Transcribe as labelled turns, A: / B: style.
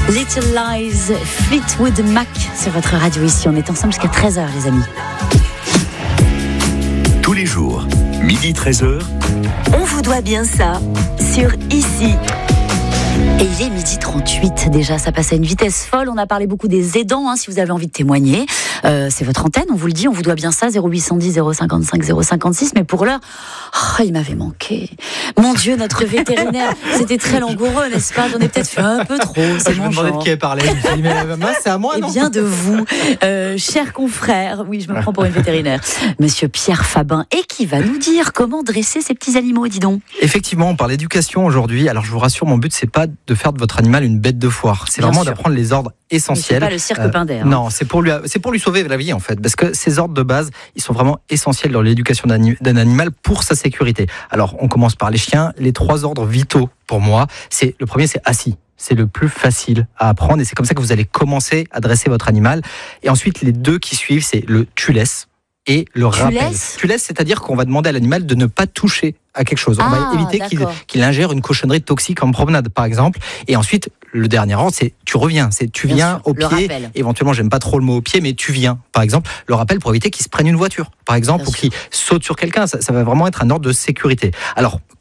A: Little Lies, Fleetwood Mac sur votre radio ici. On est ensemble jusqu'à 13h, les amis.
B: Tous les jours, midi 13h.
A: On vous doit bien ça sur Ici. Et il est 12h38 déjà, ça passe à une vitesse folle. On a parlé beaucoup des aidants, si vous avez envie de témoigner. C'est votre antenne, on vous le dit, on vous doit bien ça, 0810 055 056. Mais pour l'heure, il m'avait manqué. Mon Dieu, notre vétérinaire, c'était très langoureux, n'est-ce pas? J'en ai peut-être fait un peu trop, c'est mon genre. Je me demandais
C: de qui elle parlait. Je me suis dit, mais mince, c'est à moi, non?
A: Eh bien de vous, cher confrère, oui, je me prends pour une vétérinaire, Monsieur Pierre Fabin, et qui va nous dire comment dresser ces petits animaux, dis donc.
C: Effectivement, on parle d'éducation aujourd'hui. Alors je vous rassure, mon but, c'est pas de faire de votre animal une bête de foire. C'est vraiment d'apprendre les ordres essentiels.
A: C'est pas le cirque Pinder.
C: Non, c'est pour lui sauver la vie en fait, parce que ces ordres de base, ils sont vraiment essentiels dans l'éducation d'un animal pour sa sécurité. Alors, on commence par les chiens. Les 3 ordres vitaux pour moi, le premier, c'est assis. C'est le plus facile à apprendre et c'est comme ça que vous allez commencer à dresser votre animal. Et ensuite, les 2 qui suivent, c'est le tu laisses et le rappel. Tu laisses, c'est-à-dire qu'on va demander à l'animal de ne pas toucher à quelque chose. On va éviter qu'il ingère une cochonnerie toxique en promenade, par exemple. Et ensuite, le dernier ordre, c'est tu reviens. C'est tu viens au pied. Éventuellement, j'aime pas trop le mot au pied, mais tu viens. Par exemple, le rappel pour éviter qu'il se prenne une voiture, par exemple, ou qu'il saute sur quelqu'un. Ça va vraiment être un ordre de sécurité. Alors,